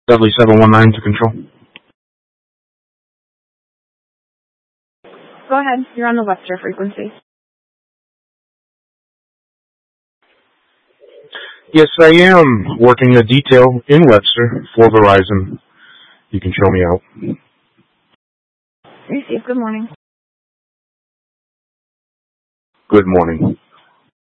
Dudley 719 to control. Go ahead. You're on the Webster frequency. Yes, I am working a detail in Webster for Verizon. You can show me out. Receive. Good morning. Good morning.